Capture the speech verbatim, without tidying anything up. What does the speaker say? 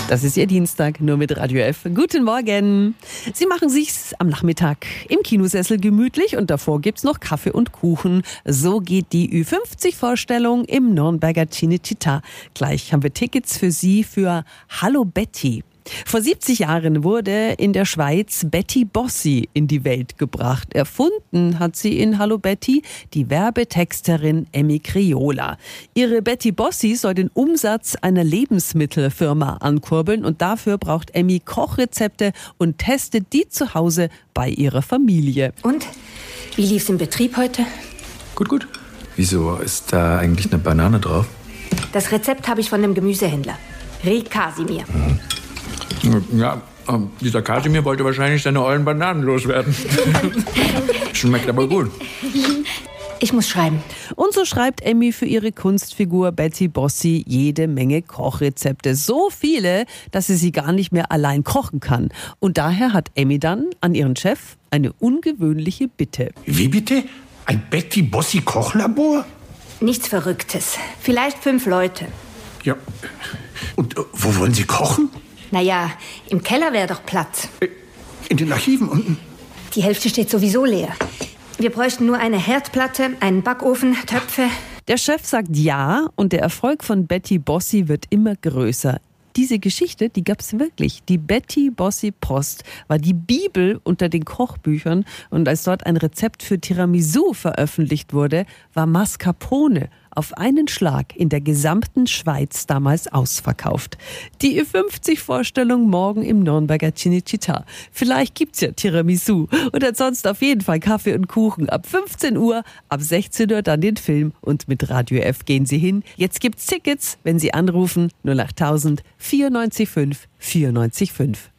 Das ist Ihr Dienstag, nur mit Radio F. Guten Morgen. Sie machen sich's am Nachmittag im Kinosessel gemütlich und davor gibt's noch Kaffee und Kuchen. So geht die Ü fünfzig Vorstellung im Nürnberger Cinecittà. Gleich haben wir Tickets für Sie für Hallo Betty. Vor siebzig Jahren wurde in der Schweiz Betty Bossi in die Welt gebracht. Erfunden hat sie in Hallo Betty die Werbetexterin Emmy Criolla. Ihre Betty Bossi soll den Umsatz einer Lebensmittelfirma ankurbeln und dafür braucht Emmy Kochrezepte und testet die zu Hause bei ihrer Familie. Und? Wie lief's im Betrieb heute? Gut, gut. Wieso ist da eigentlich eine Banane drauf? Das Rezept habe ich von dem Gemüsehändler. Reh Kasimir. Mhm. Ja, ähm, dieser Kasimir wollte wahrscheinlich seine ollen Bananen loswerden. Schmeckt aber gut. Ich muss schreiben. Und so schreibt Emmy für ihre Kunstfigur Betty Bossi jede Menge Kochrezepte. So viele, dass sie sie gar nicht mehr allein kochen kann. Und daher hat Emmy dann an ihren Chef eine ungewöhnliche Bitte. Wie bitte? Ein Betty Bossi Kochlabor? Nichts Verrücktes. Vielleicht fünf Leute. Ja. Und äh, wo wollen Sie kochen? Naja, im Keller wäre doch Platz. In den Archiven unten? Die Hälfte steht sowieso leer. Wir bräuchten nur eine Herdplatte, einen Backofen, Töpfe. Der Chef sagt ja und der Erfolg von Betty Bossi wird immer größer. Diese Geschichte, die gab's wirklich. Die Betty Bossi Post war die Bibel unter den Kochbüchern und als dort ein Rezept für Tiramisu veröffentlicht wurde, war Mascarpone auf einen Schlag in der gesamten Schweiz damals ausverkauft. Die Ü fünfzig Vorstellung morgen im Nürnberger Cinecittà. Vielleicht gibt's ja Tiramisu und ansonsten auf jeden Fall Kaffee und Kuchen. Ab fünfzehn Uhr, ab sechzehn Uhr dann den Film und mit Radio F gehen Sie hin. Jetzt gibt's Tickets, wenn Sie anrufen null acht tausend vierundneunzig fünf vierundneunzig fünf.